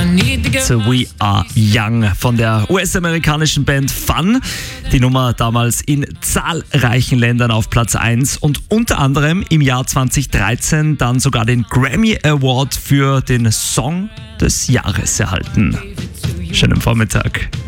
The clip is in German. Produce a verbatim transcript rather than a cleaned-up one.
So We Are Young von der U S-amerikanischen Band Fun. Die Nummer damals in zahlreichen Ländern auf Platz eins und unter anderem im Jahr zweitausenddreizehn dann sogar den Grammy Award für den Song des Jahres erhalten. Schönen Vormittag.